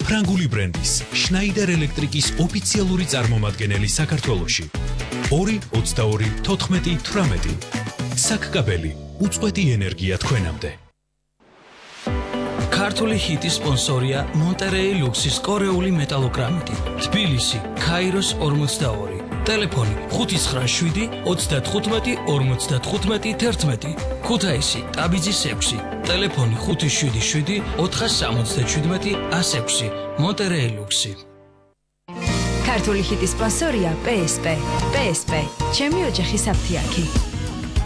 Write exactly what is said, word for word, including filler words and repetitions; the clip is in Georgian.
ფრანგული ბრენდის Schneider Electric-ის ოფიციალური წარმომადგენელი საქართველოში. ორი ოცდაორი თოთხმეტი თვრამეტი. საკკაბელი, უწყვეტი ენერგია თქვენამდე. ქართული ჰიტის სპონსორია მონტერეი ლუქსის კორეული მეტალოგრამიტი. თბილისი, ქაიროს ორმოცდაორი. ტელეფონი ხუთი ცხრა შვიდი ოცდათხუთმეტი ორმოცდათხუთმეტი თერთმეტი. ქუთაისი, ტაბიძის ექვსი. ტელეფონი ხუთი შვიდი შვიდი ოთხასამოცდაშვიდმეტი ასი ექვსი. მონტერეი ლუქსი. ქართული ჰიტის სპონსორია პე ეს პე. პე ეს პე. ჩემი ოჯახის აფთიაქი.